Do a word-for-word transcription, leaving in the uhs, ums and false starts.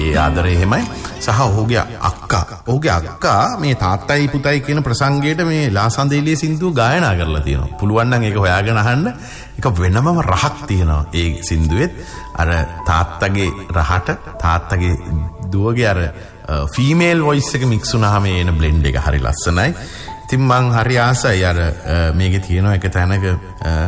ඒ ආදරය එහෙමයි. සහ ඔහුගේ අක්කා ඔහුගේ අක්කා මේ තාත්තයි පුතයි කියන ප්‍රසංගයට මේ ලාසන්දේලියේ සින්දුව ගායනා කරලා තියෙනවා. පුළුවන් නම් ඒක හොයාගෙන අහන්න. ඒක වෙනමම රහක් තියෙනවා ඒ සින්දුවෙත්. අර තාත්තගේ රහට තාත්තගේ දුවගේ අර ෆීමේල් වොයිස් එක මික්ස් වුණාම එන බ්ලෙන්ඩ් එක හරි ලස්සනයි. ඉතින් මං හරි ආසයි අර මේකේ තියෙනවා එක තැනක